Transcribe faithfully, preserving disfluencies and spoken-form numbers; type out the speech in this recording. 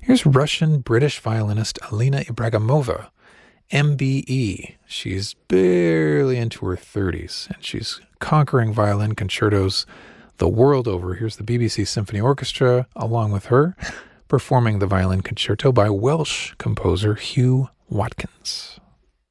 Here's Russian-British violinist Alina Ibragimova, M B E. She's barely into her thirties, and she's conquering violin concertos the world over. Here's the B B C Symphony Orchestra, along with her, performing the violin concerto by Welsh composer Hugh Watkins.